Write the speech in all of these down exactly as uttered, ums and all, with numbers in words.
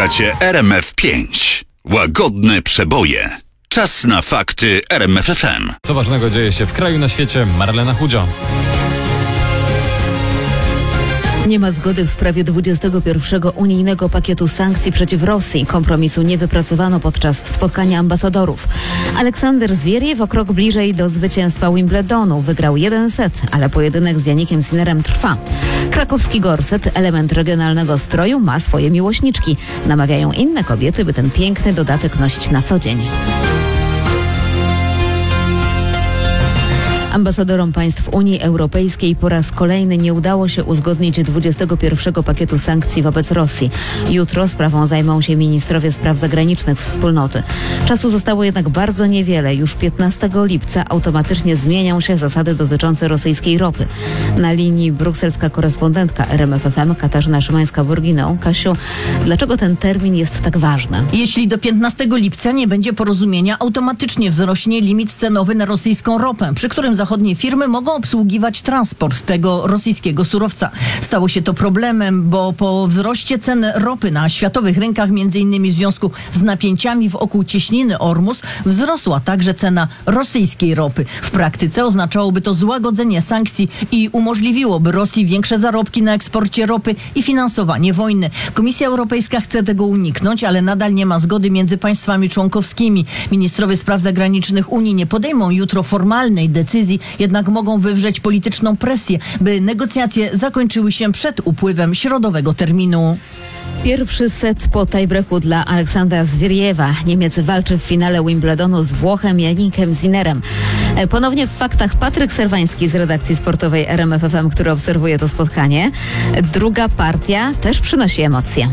Słuchacie R M F pięć. Łagodne przeboje. Czas na fakty R M F F M. Co ważnego dzieje się w kraju, na świecie? Marlena Chudzio. Nie ma zgody w sprawie dwudziestego pierwszego unijnego pakietu sankcji przeciw Rosji. Kompromisu nie wypracowano podczas spotkania ambasadorów. Aleksander Zwieriew o krok bliżej do zwycięstwa Wimbledonu. Wygrał jeden set, ale pojedynek z Janikiem Sinnerem trwa. Krakowski gorset, element regionalnego stroju, ma swoje miłośniczki. Namawiają inne kobiety, by ten piękny dodatek nosić na co dzień. Ambasadorom państw Unii Europejskiej po raz kolejny nie udało się uzgodnić dwudziestego pierwszego pakietu sankcji wobec Rosji. Jutro sprawą zajmą się ministrowie spraw zagranicznych wspólnoty. Czasu zostało jednak bardzo niewiele. Już piętnastego lipca automatycznie zmienią się zasady dotyczące rosyjskiej ropy. Na linii brukselska korespondentka R M F F M Katarzyna Szymańska-Burginą. Kasiu, dlaczego ten termin jest tak ważny? Jeśli do piętnastego lipca nie będzie porozumienia, automatycznie wzrośnie limit cenowy na rosyjską ropę, przy którym zachodnie firmy mogą obsługiwać transport tego rosyjskiego surowca. Stało się to problemem, bo po wzroście cen ropy na światowych rynkach, między innymi w związku z napięciami wokół cieśniny Ormus, wzrosła także cena rosyjskiej ropy. W praktyce oznaczałoby to złagodzenie sankcji i umożliwiłoby Rosji większe zarobki na eksporcie ropy i finansowanie wojny. Komisja Europejska chce tego uniknąć, ale nadal nie ma zgody między państwami członkowskimi. Ministrowie spraw zagranicznych Unii nie podejmą jutro formalnej decyzji, jednak mogą wywrzeć polityczną presję, by negocjacje zakończyły się przed upływem środowego terminu. Pierwszy set po tiebreaku dla Aleksandra Zwieriewa. Niemiec walczy w finale Wimbledonu z Włochem Janikiem Sinnerem. Ponownie w faktach Patryk Serwański z redakcji sportowej R M F F M, który obserwuje to spotkanie. Druga partia też przynosi emocje.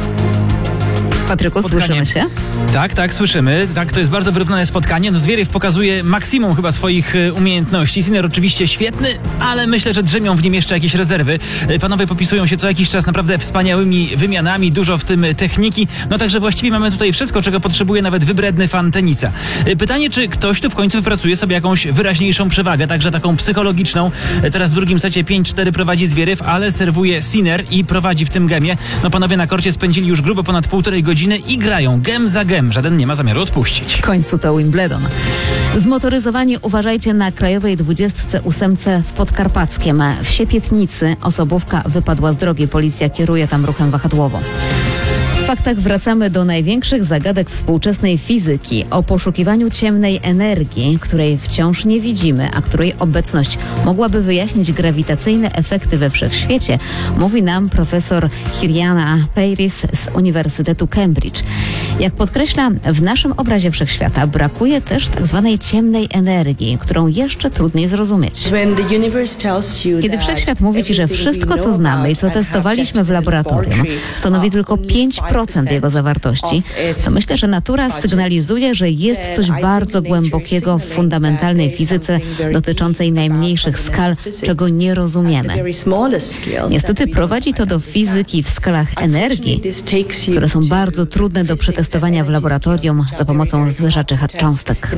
Patryku, spotkanie. Słyszymy się? Tak, tak, słyszymy. Tak, to jest bardzo wyrównane spotkanie. No, Zwieriew pokazuje maksimum chyba swoich e, umiejętności. Sinner oczywiście świetny, ale myślę, że drzemią w nim jeszcze jakieś rezerwy. E, panowie popisują się co jakiś czas naprawdę wspaniałymi wymianami, dużo w tym techniki. No także właściwie mamy tutaj wszystko, czego potrzebuje nawet wybredny fan tenisa. E, pytanie, czy ktoś tu w końcu wypracuje sobie jakąś wyraźniejszą przewagę, także taką psychologiczną. E, teraz w drugim secie pięć cztery prowadzi Zwieriew, ale serwuje Sinner i prowadzi w tym gemie. No panowie na korcie spędzili już grubo ponad półtorej godziny i grają gem za gem. Żaden nie ma zamiaru odpuścić. W końcu to Wimbledon. Zmotoryzowani uważajcie na krajowej dwudziestce ósemce w Podkarpackiem. W Siepietnicy osobówka wypadła z drogi. Policja kieruje tam ruchem wahadłową. W faktach wracamy do największych zagadek współczesnej fizyki. O poszukiwaniu ciemnej energii, której wciąż nie widzimy, a której obecność mogłaby wyjaśnić grawitacyjne efekty we wszechświecie, mówi nam profesor Hiriana Peiris z Uniwersytetu Cambridge. Jak podkreśla, w naszym obrazie wszechświata brakuje też tak zwanej ciemnej energii, którą jeszcze trudniej zrozumieć. Kiedy wszechświat mówi ci, że wszystko, co znamy i co testowaliśmy w laboratorium, stanowi tylko pięć procent jego zawartości, to myślę, że natura sygnalizuje, że jest coś bardzo głębokiego w fundamentalnej fizyce dotyczącej najmniejszych skal, czego nie rozumiemy. Niestety prowadzi to do fizyki w skalach energii, które są bardzo trudne do przetestowania w laboratorium za pomocą zderzaczy cząstek.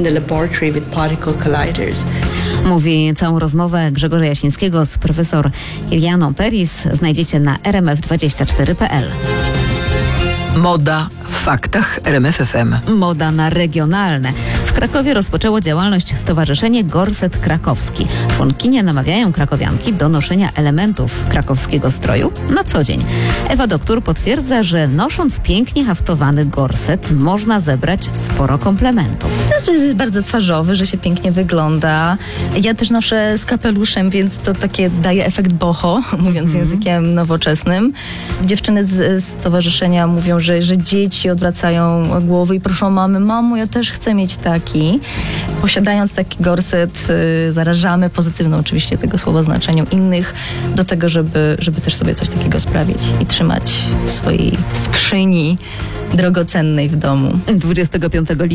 Mówi całą rozmowę Grzegorza Jasińskiego z profesor Hirianą Peiris. Znajdziecie na r m f dwadzieścia cztery kropka p l. Moda w faktach R M F F M. Moda na regionalne. W Krakowie rozpoczęło działalność Stowarzyszenie Gorset Krakowski. Członkinie namawiają krakowianki do noszenia elementów krakowskiego stroju na co dzień. Ewa Doktor potwierdza, że nosząc pięknie haftowany gorset można zebrać sporo komplementów. To jest bardzo twarzowy, że się pięknie wygląda. Ja też noszę z kapeluszem, więc to takie daje efekt boho, mówiąc mm. językiem nowoczesnym. Dziewczyny z stowarzyszenia mówią, że, że dzieci odwracają głowy i proszą mamy, mamo, ja też chcę mieć taki. Posiadając taki gorset, y, zarażamy pozytywną oczywiście tego słowa znaczeniem innych do tego, żeby, żeby też sobie coś takiego sprawić i trzymać w swojej skrzyni drogocennej w domu. dwudziestego piątego